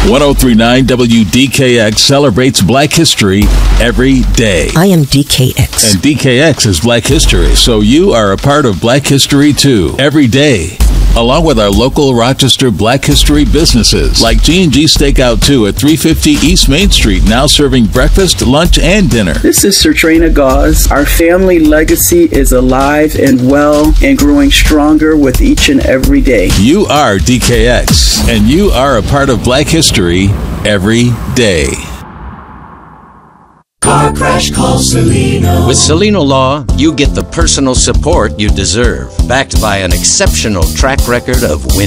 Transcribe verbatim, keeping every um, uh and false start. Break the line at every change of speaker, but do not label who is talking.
one oh three point nine W D K X celebrates Black History every day.
I am D K X.
And D K X is Black History, so you are a part of Black History too, every day. Along with our local Rochester Black History businesses, like G and G Steakout two at three fifty East Main Street, now serving breakfast, lunch, and dinner.
This is Sertrina Gauze. Our family legacy is alive and well and growing stronger with each and every day.
You are D K X, and you are a part of Black History every day.
Car Crash, call Celino.
With Celino Law, you get the personal support you deserve, backed by an exceptional track record of winning.